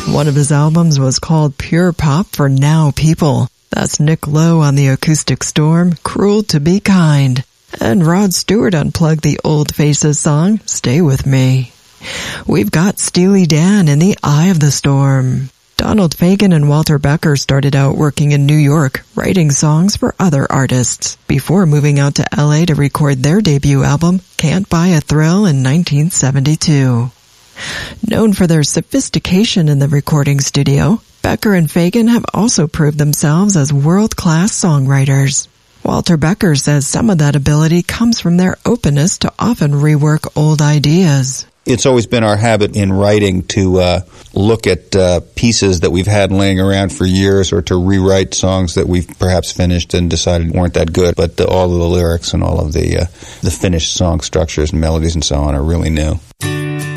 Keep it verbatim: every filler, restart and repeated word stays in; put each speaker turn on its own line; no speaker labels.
One of his albums was called Pure Pop for Now People. That's Nick Lowe on the Acoustic Storm, Cruel to Be Kind. And Rod Stewart unplugged the Old Faces song, Stay With Me. We've got Steely Dan in the Eye of the Storm. Donald Fagen and Walter Becker started out working in New York, writing songs for other artists, before moving out to L A to record their debut album, Can't Buy a Thrill, in nineteen seventy-two. Known for their sophistication in the recording studio, Becker and Fagen have also proved themselves as world-class songwriters. Walter Becker says some of that ability comes from their openness to often rework old ideas.
It's always been our habit in writing to uh, look at uh, pieces that we've had laying around for years, or to rewrite songs that we've perhaps finished and decided weren't that good. But uh, all of the lyrics and all of the uh, the finished song structures and melodies and so on are really new.